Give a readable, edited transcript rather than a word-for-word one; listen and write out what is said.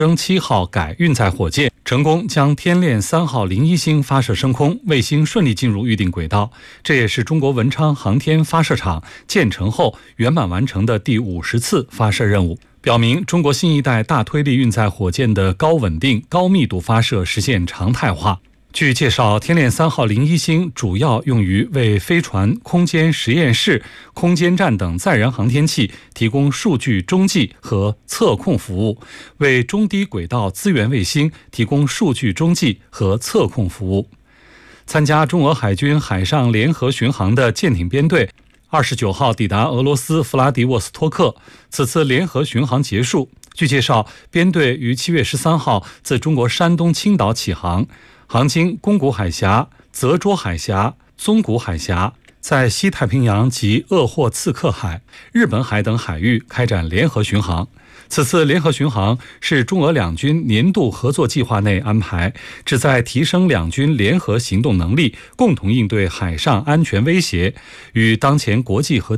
征7号改运载火箭成功将天链3号01星发射升空，卫星顺利进入预定轨道。这也是中国文昌航天发射场建成后圆满完成的第50次发射任务，表明中国新一代大推力运载火箭的高稳定、高密度发射实现常态化。据介绍，天链3号01星主要用于为飞船、空间实验室、空间站等载人航天器提供数据中继和测控服务，为中低轨道资源卫星提供数据中继和测控服务。参加中俄海军海上联合巡航的舰艇编队29号抵达俄罗斯弗拉迪沃斯托克，此次联合巡航结束。据介绍，编队于7月13号自中国山东青岛起航，航经宫古海峡、泽捉海峡、宗谷海峡，在西太平洋及鄂霍次克海、日本海等海域开展联合巡航。此次联合巡航是中俄两军年度合作计划内安排，旨在提升两军联合行动能力，共同应对海上安全威胁，与当前国际和